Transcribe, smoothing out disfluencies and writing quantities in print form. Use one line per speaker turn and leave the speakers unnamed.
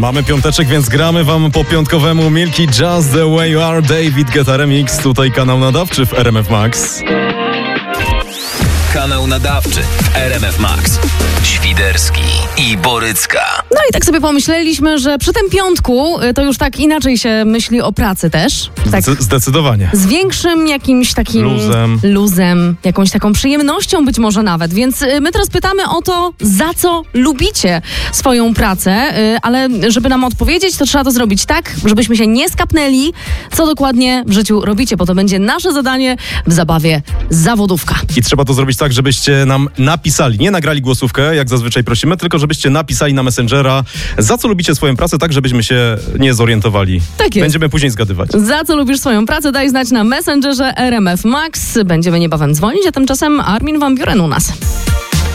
Mamy piąteczek, więc gramy wam po piątkowemu Milky Just The Way You Are, David Guetta Remix. Tutaj kanał nadawczy w RMF Max.
Kanał nadawczy w RMF Max. Świderski i Borycka.
No i tak sobie pomyśleliśmy, że przy tym piątku to już tak inaczej się myśli o pracy też. Tak
Zdecydowanie.
z większym jakimś takim luzem, jakąś taką przyjemnością być może nawet. Więc my teraz pytamy o to, za co lubicie swoją pracę, ale żeby nam odpowiedzieć, to trzeba to zrobić tak, żebyśmy się nie skapnęli, co dokładnie w życiu robicie, bo to będzie nasze zadanie w zabawie Zawodówka.
I trzeba to zrobić tak, żebyście nam napisali, nie nagrali głosówkę, jak zazwyczaj prosimy, tylko żebyście napisali na Messengera, za co lubicie swoją pracę, tak żebyśmy się nie zorientowali.
Tak jest.
Będziemy później zgadywać.
Za co lubisz swoją pracę, daj znać na Messengerze RMF Max. Będziemy niebawem dzwonić, a tymczasem Armin van Buuren u nas.